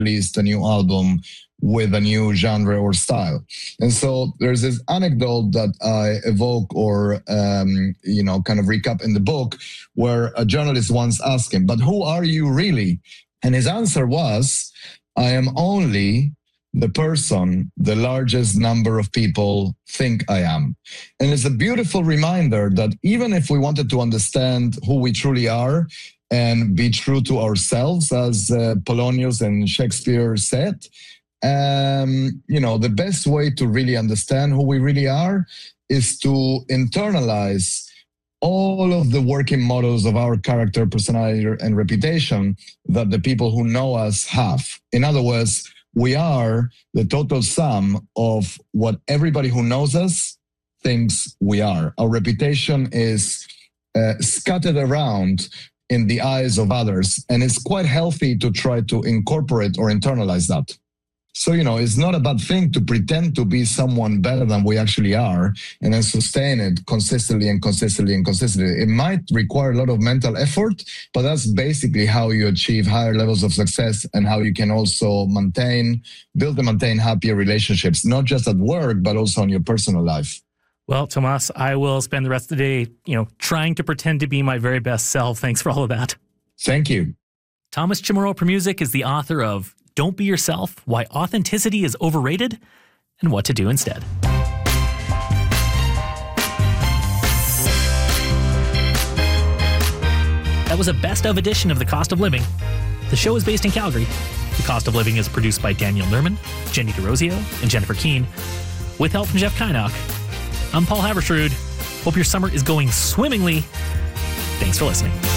released a new album with a new genre or style. And so there's this anecdote that I evoke or, kind of recap in the book where a journalist once asked him, but who are you really? And his answer was, I am only the person the largest number of people think I am. And it's a beautiful reminder that even if we wanted to understand who we truly are and be true to ourselves, as Polonius and Shakespeare said, the best way to really understand who we really are is to internalize all of the working models of our character, personality, and reputation that the people who know us have. In other words, we are the total sum of what everybody who knows us thinks we are. Our reputation is scattered around in the eyes of others, and it's quite healthy to try to incorporate or internalize that. So, it's not a bad thing to pretend to be someone better than we actually are and then sustain it consistently and consistently and consistently. It might require a lot of mental effort, but that's basically how you achieve higher levels of success and how you can also build and maintain happier relationships, not just at work, but also in your personal life. Well, Tomas, I will spend the rest of the day, trying to pretend to be my very best self. Thanks for all of that. Thank you. Tomas Chamorro Premuzic is the author of Don't Be Yourself, Why Authenticity is Overrated, and What to Do Instead. That was a best-of edition of The Cost of Living. The show is based in Calgary. The Cost of Living is produced by Daniel Nerman, Jenny DeRosio, and Jennifer Keane, with help from Jeff Kynock. I'm Paul Haversrud. Hope your summer is going swimmingly. Thanks for listening.